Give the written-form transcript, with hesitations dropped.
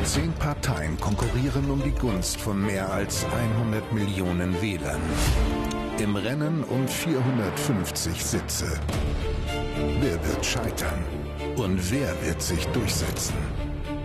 10 Parteien konkurrieren um die Gunst von mehr als 100 Millionen Wählern. Im Rennen um 450 Sitze. Wer wird scheitern? Und wer wird sich durchsetzen?